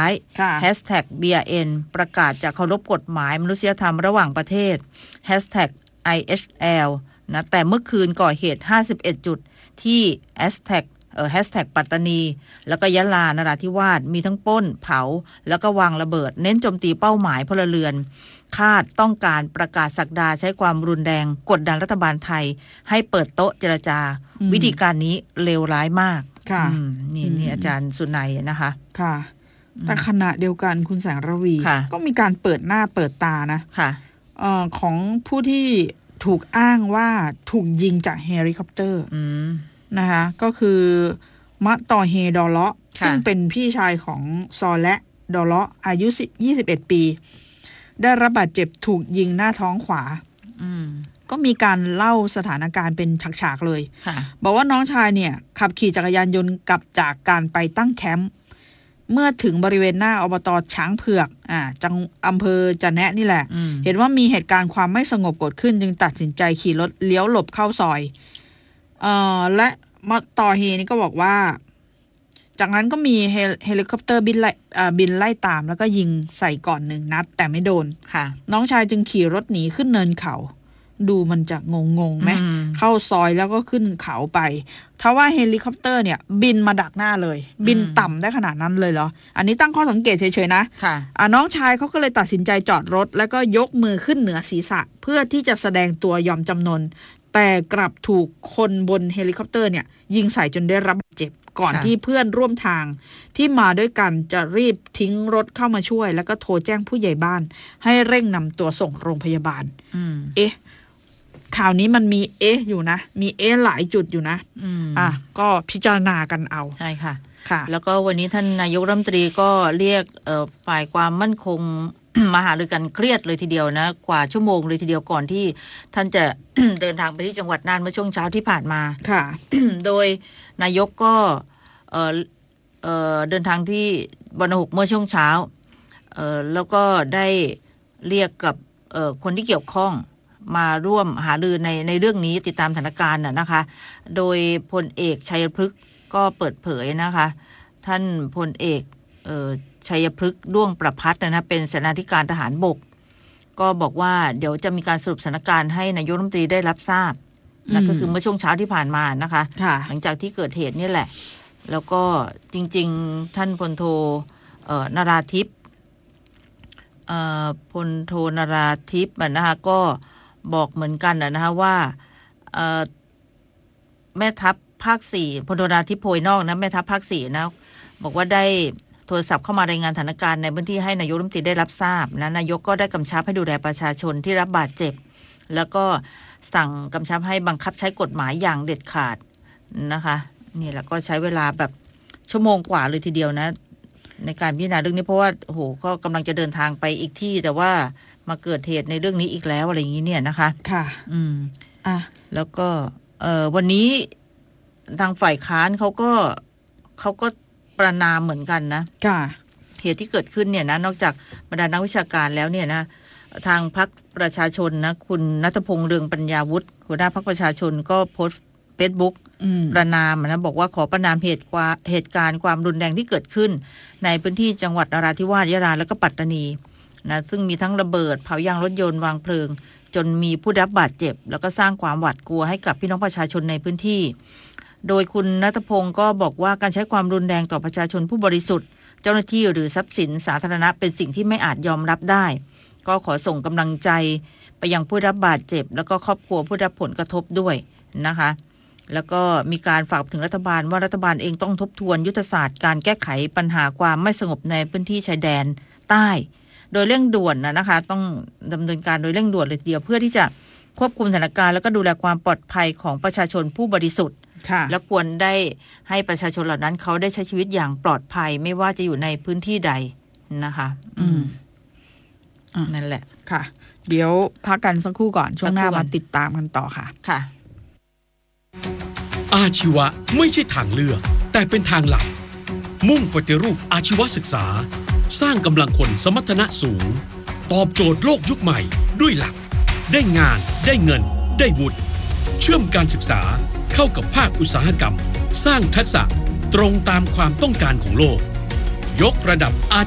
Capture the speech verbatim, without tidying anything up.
แฮชแท็ก บี อาร์ เอ็น ประกาศจะเคารพกฎหมายมนุษยธรรมระหว่างประเทศแฮชแท็ก ไอ เอช แอล นะแต่เมื่อคืนก่อเหตุห้าสิบเอ็ดจุดที่แฮชแท็กเอ่อแฮชแท็กปัตตานีแล้วก็ยะลานราธิวาสมีทั้งปล้นเผาแล้วก็วางระเบิดเน้นโจมตีเป้าหมายพลเรือนคาดต้องการประกาศศักดาใช้ความรุนแรงกดดันรัฐบาลไทยให้เปิดโต๊ะเจรจาวิธีการนี้เลวร้ายมากค่ะนี่นี่อาจารย์สุนัยนะคะค่ะแต่ขณะเดียวกันคุณแสงระวีก็มีการเปิดหน้าเปิดตานะค่ะเอ่อของผู้ที่ถูกอ้างว่าถูกยิงจากเฮลิคอปเตอร์นะคะก็คือมะตอเฮดอเลาะซึ่งเป็นพี่ชายของซอและดอเลาะอายุยี่สิบเอ็ดปีได้รับบาดเจ็บถูกยิงหน้าท้องขวาก็มีการเล่าสถานการณ์เป็นฉากๆเลยบอกว่าน้องชายเนี่ยขับขี่จักรยานยนต์กลับจากการไปตั้งแคมป์เมื่อถึงบริเวณหน้าอบต.ช้างเผือกอ่าจังอำเภอจะแนะนี่แหละเห็นว่ามีเหตุการณ์ความไม่สงบเกิดขึ้นจึงตัดสินใจขี่รถเลี้ยวหลบเข้าซอยเอ่อและมาต่อเฮนี่ก็บอกว่าจากนั้นก็มีเฮลิคอปเตอร์บินไล่บินไล่ตามแล้วก็ยิงใส่ก่อนหนึ่งนัดแต่ไม่โดนค่ะน้องชายจึงขี่รถหนีขึ้นเนินเขาดูมันจะงงงไหมเข้าซอยแล้วก็ขึ้นเขาไปถ้าว่าเฮลิคอปเตอร์เนี่ยบินมาดักหน้าเลยบินต่ำได้ขนาดนั้นเลยเหรออันนี้ตั้งข้อสังเกตเฉยๆนะค่ะน้องชายเขาก็เลยตัดสินใจจอดรถแล้วก็ยกมือขึ้นเหนือศีรษะเพื่อที่จะแสดงตัวยอมจำนนแต่กลับถูกคนบนเฮลิคอปเตอร์เนี่ยยิงใส่จนได้รับบาดเจ็บก่อนที่เพื่อนร่วมทางที่มาด้วยกันจะรีบทิ้งรถเข้ามาช่วยแล้วก็โทรแจ้งผู้ใหญ่บ้านให้เร่งนำตัวส่งโรงพยาบาลเอ๊ะข่าวนี้มันมีเอ๊ะอยู่นะมีเอ๊ะหลายจุดอยู่นะอ่ะก็พิจารณากันเอาใช่ค่ะค่ะแล้วก็วันนี้ท่านนายกรัฐมนตรีก็เรียกฝ่ายความมั่นคง มาหารือกันเครียดเลยทีเดียวนะกว่าชั่วโมงเลยทีเดียวก่อนที่ท่านจะ เดินทางไปที่จังหวัดน่านเมื่อช่วงเช้าที่ผ่านมาค่ะ โดยนายกก็เอ่อเอ่อเดินทางที่บรรหกเมื่อช่วงเช้าเอ่อแล้วก็ได้เรียกกับเอ่อคนที่เกี่ยวข้องมาร่วมหารือในในเรื่องนี้ติดตามสถานการณ์นะคะ โดยพลเอกชัยพฤกษ์ก็เปิดเผยนะคะท่านพลเอกเอ่อชัยพฤกษ์ด้วงประภัตน์นะเป็นเสนาธิการทหารบกก็บอกว่าเดี๋ยวจะมีการสรุปสถานการณ์ให้นายกรัฐมนตรีได้รับทราบนั่นก็คือเมื่อช่วงเช้าที่ผ่านมานะคะหลังจากที่เกิดเหตุนี่แหละแล้วก็จริงๆท่านพลโทเอ่อนราธิปเอ่อพลโทนราธิปนะคะก็บอกเหมือนกันนะคะว่าเอ่อแม่ทัพภาคสี่พลโทนราธิปโพยนอกนะแม่ทัพภาคสี่นะบอกว่าได้โทรศัพท์เข้ามารายงานสถานการณ์ในพื้นที่ให้นายกรัฐมนตรีได้รับทราบนะนายกก็ได้กำชับให้ดูแลประชาชนที่รับบาดเจ็บแล้วก็สั่งกำชับให้บังคับใช้กฎหมายอย่างเด็ดขาดนะคะนี่แหละก็ใช้เวลาแบบชั่วโมงกว่าเลยทีเดียวนะในการพิจารณาเรื่องนี้เพราะว่าโอ้โหก็กำลังจะเดินทางไปอีกที่แต่ว่ามาเกิดเหตุในเรื่องนี้อีกแล้วอะไรอย่างนี้เนี่ยนะคะค่ะอืมอ่ะแล้วก็เอ่อวันนี้ทางฝ่ายค้านเขาก็เขาก็ประนามเหมือนกันนะค่ะเหตุที่เกิดขึ้นเนี่ยนะนอกจากบรรดานักวิชาการแล้วเนี่ยนะทางพรรคประชาชนนะคุณณัฐพงษ์เรืองปัญญาวุฒิหัวหน้าพรรคประชาชนก็โพสต์เฟซบุ๊กประนามนะบอกว่าขอประนามเหตุเหตุการณ์ความรุนแรงที่เกิดขึ้นในพื้นที่จังหวัดนราธิวาสยะลาและก็ปัตตานีนะซึ่งมีทั้งระเบิดเผายางรถยนต์วางเพลิงจนมีผู้ได้รับบาดเจ็บแล้วก็สร้างความหวาดกลัวให้กับพี่น้องประชาชนในพื้นที่โดยคุณณัฐพงศ์ก็บอกว่าการใช้ความรุนแรงต่อประชาชนผู้บริสุทธิ์เจ้าหน้าที่หรือทรัพย์สินสาธารณะเป็นสิ่งที่ไม่อาจยอมรับได้ก็ขอส่งกำลังใจไปยังผู้รับบาดเจ็บแล้วก็ครอบครัวผู้รับผลกระทบด้วยนะคะแล้วก็มีการฝากถึงรัฐบาลว่ารัฐบาลเองต้องทบทวนยุทธศาสตร์การแก้ไขปัญหาความไม่สงบในพื้นที่ชายแดนใต้โดยเร่งด่วนนะนะคะต้องดำเนินการโดยเร่งด่วนเลยทีเดียวเพื่อที่จะควบคุมสถานการณ์แล้วก็ดูแลความปลอดภัยของประชาชนผู้บริสุทธิ์และควรได้ให้ประชาชนเหล่านั้นเขาได้ใช้ชีวิตอย่างปลอดภัยไม่ว่าจะอยู่ในพื้นที่ใดนะคะอืมนั่นแหละค่ะเดี๋ยวพักกันสักครู่ก่อนช่วงหน้ามาติดตามกันต่อค่ะค่ะอาชีวะไม่ใช่ทางเลือกแต่เป็นทางหลักมุ่งปฏิรูปอาชีวศึกษาสร้างกำลังคนสมรรถนะสูงตอบโจทย์โลกยุคใหม่ด้วยหลักได้งานได้เงินได้วุฒิเชื่อมการศึกษาเข้ากับภาคอุตสาหกรรมสร้างทักษะตรงตามความต้องการของโลกยกระดับอา